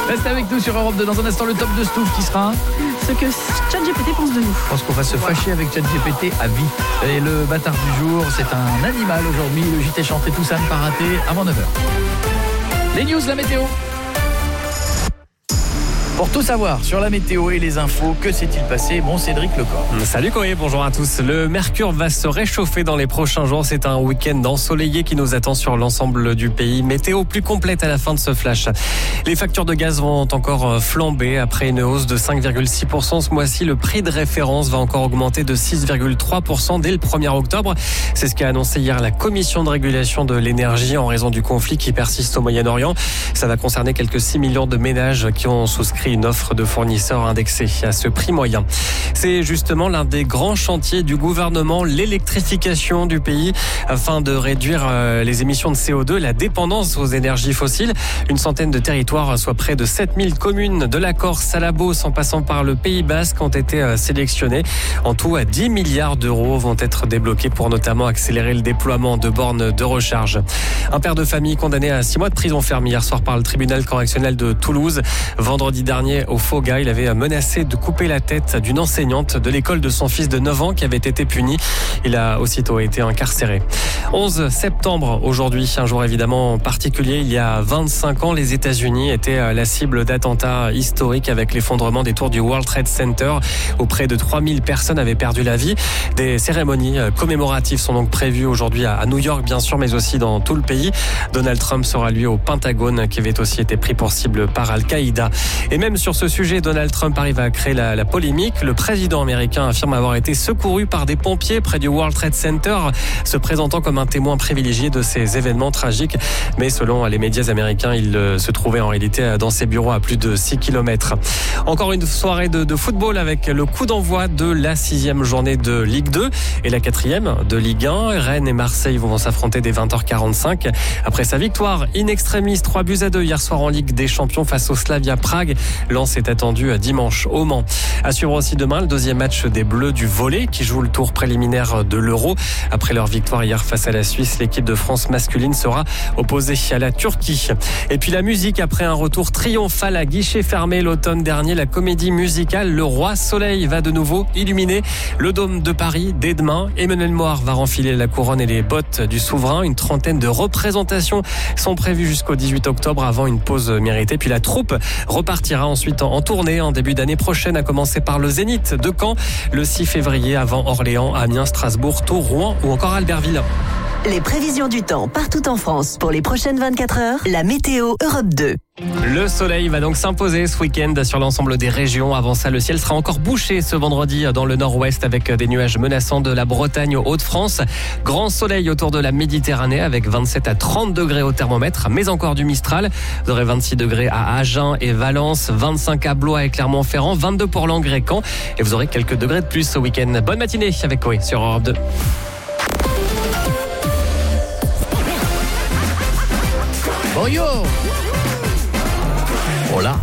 Reste avec nous sur Europe 2. Dans un instant, le top de Stouff qui sera ce que ChatGPT pense de nous. Je pense qu'on va se fâcher avec ChatGPT à vie. Et le bâtard du jour, c'est un animal aujourd'hui. Le JT chanté, tout ça ne pas raté avant 9h. Les news, la météo. Pour tout savoir sur la météo et les infos, que s'est-il passé ? Bon, Cédric Lecor. Salut Coé, bonjour à tous. Le mercure va se réchauffer dans les prochains jours. C'est un week-end ensoleillé qui nous attend sur l'ensemble du pays. Météo plus complète à la fin de ce flash. Les factures de gaz vont encore flamber après une hausse de 5,6% ce mois-ci. Le prix de référence va encore augmenter de 6,3% dès le 1er octobre. C'est ce qu'a annoncé hier la Commission de régulation de l'énergie en raison du conflit qui persiste au Moyen-Orient. Ça va concerner quelques 6 millions de ménages qui ont souscrit une offre de fournisseurs indexée à ce prix moyen. C'est justement l'un des grands chantiers du gouvernement, l'électrification du pays afin de réduire les émissions de CO2, la dépendance aux énergies fossiles. Une centaine de territoires, soit près de 7000 communes de la Corse à la Beauce en passant par le Pays Basque ont été sélectionnés. En tout, 10 milliards d'euros vont être débloqués pour notamment accélérer le déploiement de bornes de recharge. Un père de famille condamné à 6 mois de prison ferme hier soir par le tribunal correctionnel de Toulouse. Vendredi dernier, au Foga, il avait menacé de couper la tête d'une enseignante de l'école de son fils de 9 ans qui avait été punie. Il a aussitôt été incarcéré. 11 septembre, aujourd'hui, un jour évidemment particulier. Il y a 25 ans, les États-Unis étaient la cible d'attentats historiques avec l'effondrement des tours du World Trade Center où près de 3000 personnes avaient perdu la vie. Des cérémonies commémoratives sont donc prévues aujourd'hui à New York, bien sûr, mais aussi dans tout le pays. Donald Trump sera lui au Pentagone qui avait aussi été pris pour cible par Al-Qaïda. Et même sur ce sujet, Donald Trump arrive à créer la polémique. Le président américain affirme avoir été secouru par des pompiers près du World Trade Center, se présentant comme un témoin privilégié de ces événements tragiques. Mais selon les médias américains, il se trouvait en réalité dans ses bureaux à plus de 6 km. Encore une soirée de football avec le coup d'envoi de la 6e journée de Ligue 2 et la 4e de Ligue 1. Rennes et Marseille vont s'affronter dès 20h45. Après sa victoire in extremis 3-2 hier soir en Ligue des Champions face au Slavia Prague, Lens est attendu dimanche au Mans. À suivre aussi demain le deuxième match des Bleus du volley qui joue le tour préliminaire de l'Euro. Après leur victoire hier face à la Suisse, l'équipe de France masculine sera opposée à la Turquie. Et puis la musique, après un retour triomphal à guichet fermé l'automne dernier, la comédie musicale Le Roi Soleil va de nouveau illuminer le Dôme de Paris dès demain. Emmanuel Moir va renfiler la couronne et les bottes du souverain. Une trentaine de représentations sont prévues jusqu'au 18 octobre avant une pause méritée. Puis la troupe repartira ensuite en tournée en début d'année prochaine, à commencer par le Zénith de Caen le 6 février avant Orléans, Amiens, Strasbourg, Tours, Rouen ou encore Albertville. Les prévisions du temps partout en France pour les prochaines 24 heures, la météo Europe 2. Le soleil va donc s'imposer ce week-end sur l'ensemble des régions. Avant ça, le ciel sera encore bouché ce vendredi dans le nord-ouest avec des nuages menaçants de la Bretagne aux Hauts-de-France. Grand soleil autour de la Méditerranée avec 27 à 30 degrés au thermomètre, mais encore du Mistral. Vous aurez 26 degrés à Agen et Valence, 25 à Blois et Clermont-Ferrand, 22 pour Langres et Caen. Et vous aurez quelques degrés de plus ce week-end. Bonne matinée avec Coé sur Europe 2. Bon yo. Oh là.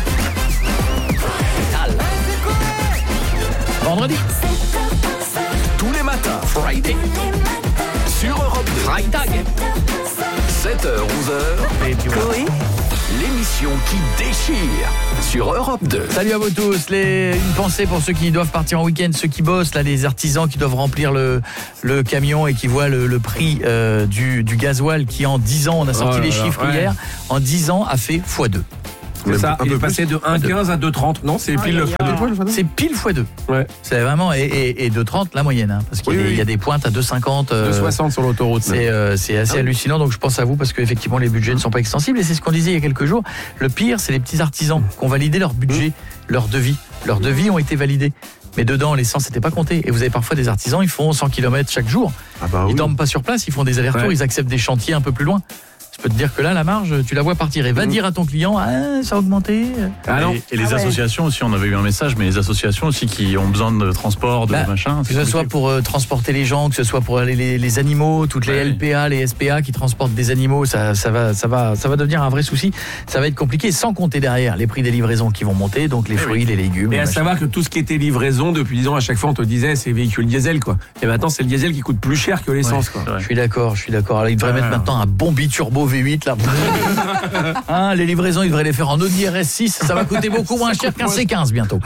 Vendredi. Tous les matins. Friday. Sur Europe 2. Friday. 7h, 11h. Coé. L'émission qui déchire sur Europe 2. Salut à vous tous. Une pensée pour ceux qui doivent partir en week-end, ceux qui bossent, là, les artisans qui doivent remplir le camion et qui voient le prix du gasoil qui en 10 ans, on a sorti les chiffres hier, en 10 ans a fait x2. C'est ça, il est passé de 1,15 à 2,30. Non, c'est pile le x2. C'est pile x2. Ouais. C'est vraiment et 2,30 la moyenne, hein, parce qu'il y a des pointes à 2,50. 2,60 sur l'autoroute. C'est assez hallucinant, donc je pense à vous parce qu'effectivement les budgets ne sont pas extensibles et c'est ce qu'on disait il y a quelques jours. Le pire, c'est les petits artisans qui ont validé leur budget, leur devis. Leurs devis ont été validés. Mais dedans, l'essence n'était pas comptée. Et vous avez parfois des artisans, ils font 100 km chaque jour. Ils dorment pas sur place, ils font des allers-retours, ils acceptent des chantiers un peu plus loin. Je peux te dire que là, la marge, tu la vois partir. Et va dire à ton client, ça a augmenté. Et les associations aussi, on avait eu un message, mais les associations aussi qui ont besoin de transport, de machin. Que ce soit pour transporter les gens, que ce soit pour les animaux, toutes les LPA, les SPA qui transportent des animaux, ça va devenir un vrai souci. Ça va être compliqué, sans compter derrière les prix des livraisons qui vont monter, donc les fruits, les légumes. Et à savoir que tout ce qui était livraison, depuis 10 ans, à chaque fois, on te disait, c'est véhicule diesel, quoi. Et maintenant, c'est le diesel qui coûte plus cher que l'essence, quoi. Je suis d'accord. Alors, il devrait mettre maintenant un bon biturbo V8 là. Hein, les livraisons, ils devraient les faire en Audi RS6, ça va coûter beaucoup moins cher qu'un C15 bientôt.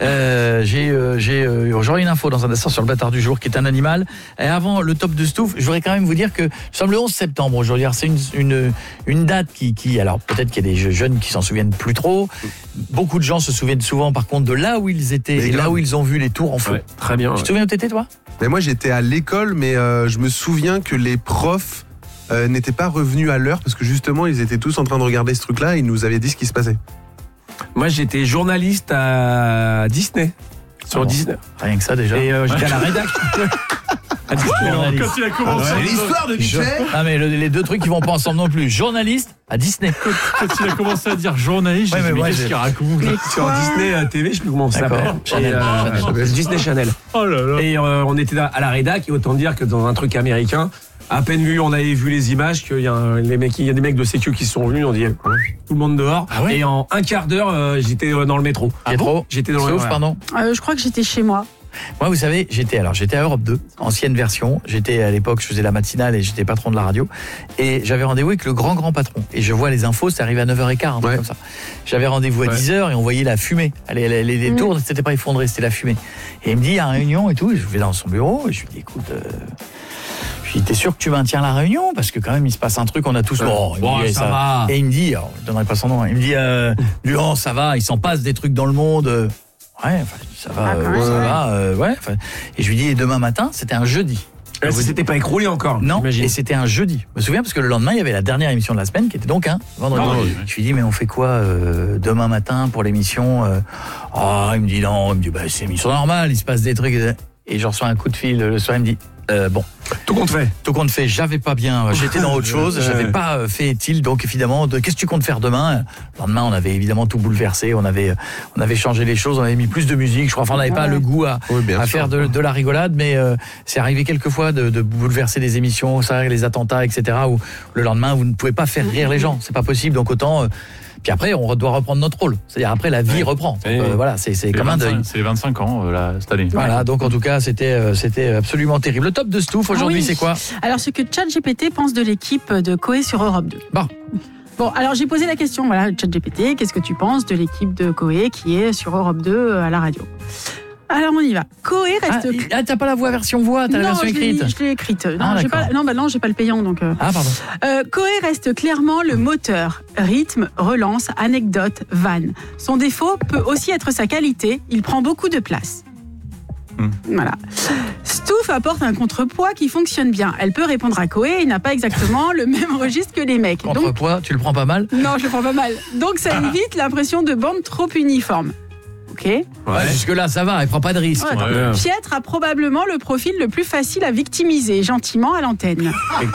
J'aurai une info dans un instant sur le bâtard du jour qui est un animal. Et avant le top de Stouff, je voudrais quand même vous dire que nous sommes le 11 septembre aujourd'hui. C'est une date qui alors peut-être qu'il y a des jeunes qui s'en souviennent plus trop. Beaucoup de gens se souviennent souvent par contre de là où ils étaient et là où ils ont vu les tours en feu. Ouais, très bien. Tu te souviens où t'étais toi ? Mais moi j'étais à l'école, mais je me souviens que les profs n'étaient pas revenus à l'heure parce que justement ils étaient tous en train de regarder ce truc-là et ils nous avaient dit ce qui se passait. Moi, j'étais journaliste à Disney. Sur Disney. Rien que ça déjà. Et j'étais à la rédaction. À Disney. Quand il a commencé, C'est l'histoire de Michel. Ah mais les deux trucs qui vont pas ensemble non plus. Journaliste à Disney. quand il a commencé à dire journaliste, Ouais, j'ai dit, mais mais moi, qu'est-ce qu'il raconte là Sur Disney TV, je sais plus comment ça D'accord. s'appelle. Channel. Disney Channel. Oh là là. Et on était à la rédac, et autant dire que dans un truc américain, à peine vu, on avait vu les images, qu'il y a des mecs de sécu qui sont venus, on dit tout le monde dehors. Ah ouais. Et en un quart d'heure, j'étais dans le métro. Pietro, J'étais dans le Sauf, pardon. Je crois que j'étais chez moi. Moi, vous savez, j'étais à Europe 2, ancienne version. J'étais à l'époque, je faisais la matinale et j'étais patron de la radio. Et j'avais rendez-vous avec le grand patron. Et je vois les infos, c'est arrivé à 9h15, un truc comme ça. J'avais rendez-vous à 10h et on voyait la fumée. Les tours, c'était pas effondré, c'était la fumée. Et il me dit, il y a une réunion et tout. Et je vais dans son bureau et je lui dis, écoute, t'es sûr que tu maintiens la réunion? Parce que quand même, il se passe un truc, on a tous... ça va. Et il me dit, alors, je donnerai pas son nom, il me dit, Luan, ça va, il s'en passe des trucs dans le monde. Ouais, enfin, ça va, ouais. Et je lui dis, et demain matin, c'était un jeudi. Ça s'était pas écroulé encore. Non, j'imagine. et c'était un jeudi. Je me souviens parce que le lendemain, il y avait la dernière émission de la semaine qui était donc un vendredi. Je lui dis, mais on fait quoi demain matin pour l'émission il me dit non, il me dit, c'est une émission normale, il se passe des trucs. Et je reçois un coup de fil le soir, il me dit, bon. Tout compte fait, j'avais pas bien, j'étais dans autre chose, j'avais pas fait utile, donc évidemment, qu'est-ce que tu comptes faire demain? Le lendemain, on avait évidemment tout bouleversé, on avait changé les choses, on avait mis plus de musique, je crois, on n'avait pas le goût à faire de la rigolade, mais c'est arrivé quelques fois de bouleverser des émissions, ça, les attentats, etc., où le lendemain, vous ne pouvez pas faire rire les gens, c'est pas possible, donc autant... Puis après, on doit reprendre notre rôle. C'est-à-dire après, la vie reprend. Donc, voilà, c'est comme un deuil. C'est les 25 ans là, cette année. Voilà, donc en tout cas, c'était absolument terrible. Le top de Stouff aujourd'hui, c'est quoi? Alors, ce que ChatGPT pense de l'équipe de Coé sur Europe 2. Bon, alors j'ai posé la question, voilà, ChatGPT, qu'est-ce que tu penses de l'équipe de Coé qui est sur Europe 2 à la radio? Alors on y va. Coé reste... t'as pas la version voix, t'as la version écrite. Je l'ai écrite. Non, j'ai pas le payant, donc... pardon. Coé reste clairement le moteur. Rythme, relance, anecdote, vanne. Son défaut peut aussi être sa qualité. Il prend beaucoup de place. Voilà. Stouff apporte un contrepoids qui fonctionne bien. Elle peut répondre à Coé, il n'a pas exactement le même registre que les mecs. Contrepoids, tu le prends pas mal? Non, je le prends pas mal. Donc ça évite l'impression de bande trop uniforme. Ok. Jusque-là, ça va, elle prend pas de risque. Pietre a probablement le profil le plus facile à victimiser, gentiment à l'antenne.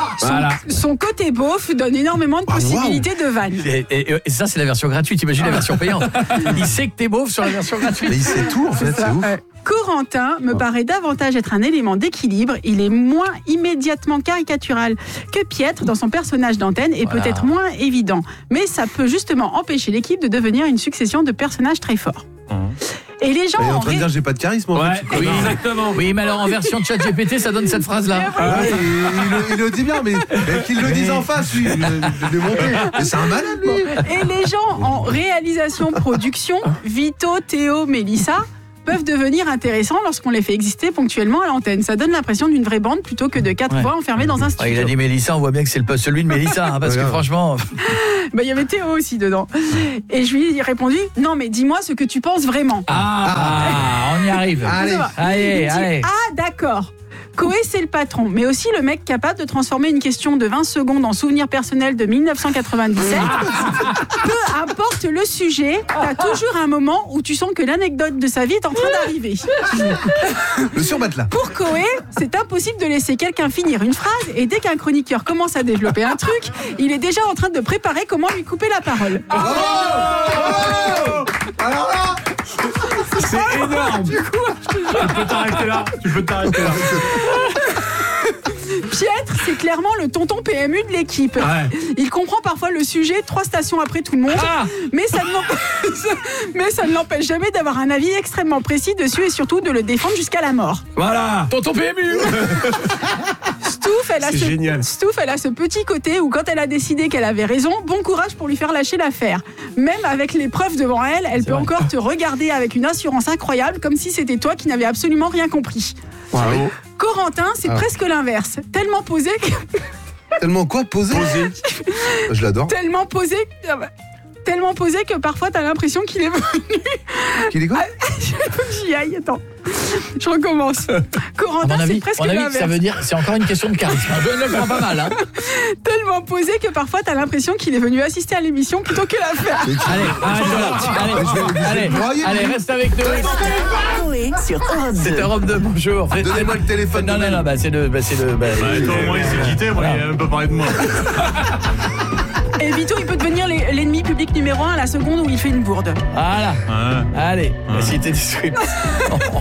Son côté beauf donne énormément de possibilités de vannes. Et ça, c'est la version gratuite, imagine la version payante. Il sait que t'es beauf sur la version gratuite. Mais il sait tout, en fait, c'est ouf. Corentin me paraît davantage être un élément d'équilibre. Il est moins immédiatement caricatural que Pietre dans son personnage d'antenne et peut-être moins évident. Mais ça peut justement empêcher l'équipe de devenir une succession de personnages très forts. Et les gens... Il est en train de dire j'ai pas de charisme en fait. Oui, exactement. Oui, mais alors en version de ChatGPT, ça donne cette phrase-là. Il le dit bien, mais qu'il le dise en face, lui. Mais c'est un malade, lui. Et les gens en réalisation, production, Vito, Théo, Mélissa, peuvent devenir intéressants lorsqu'on les fait exister ponctuellement à l'antenne. Ça donne l'impression d'une vraie bande plutôt que de 4 voix enfermées dans un studio. Il a dit Mélissa, on voit bien que c'est celui de Mélissa, parce que franchement... Il y avait Théo aussi dedans. Et je lui ai répondu, non mais dis-moi ce que tu penses vraiment. On y arrive. Allez. D'accord. Coé, c'est le patron, mais aussi le mec capable de transformer une question de 20 secondes en souvenir personnel de 1997. Peu importe le sujet, t'as toujours un moment où tu sens que l'anecdote de sa vie est en train d'arriver. Le surmatelas. Pour Coé, c'est impossible de laisser quelqu'un finir une phrase, et dès qu'un chroniqueur commence à développer un truc, il est déjà en train de préparer comment lui couper la parole. Alors là, c'est énorme. Tu peux t'arrêter là. Pietre, c'est clairement le tonton PMU de l'équipe. Il comprend parfois le sujet 3 stations après tout le monde, mais ça ne l'empêche jamais d'avoir un avis extrêmement précis dessus et surtout de le défendre jusqu'à la mort. Voilà. Tonton PMU. C'est génial. Stouff, elle a ce petit côté où quand elle a décidé qu'elle avait raison, bon courage pour lui faire lâcher l'affaire. Même avec les preuves devant elle peut encore te regarder avec une assurance incroyable, comme si c'était toi qui n'avais absolument rien compris. Bravo. Corentin, c'est presque l'inverse. Tellement posé que... Tellement quoi posé. Je l'adore. Tellement posé que parfois t'as l'impression qu'il est venu. Qu'il est quoi? J'y aille, attends. Je recommence. Corentin, c'est presque l'inverse. Ça veut dire, c'est encore une question de charisme. Je le prends pas mal, hein. Tellement posé que parfois t'as l'impression qu'il est venu assister à l'émission plutôt que la faire. Allez, reste avec nous. Coé sur Europe 2. C'est Europe 2, bonjour. Donnez-moi le téléphone. Non, c'est le. Toi, au moins, il s'est quitté, moi, il a même pas parlé de moi. Et Vito, il peut devenir l'ennemi public numéro 1 à la seconde où il fait une bourde. Voilà. Ouais. Allez, la cité du script.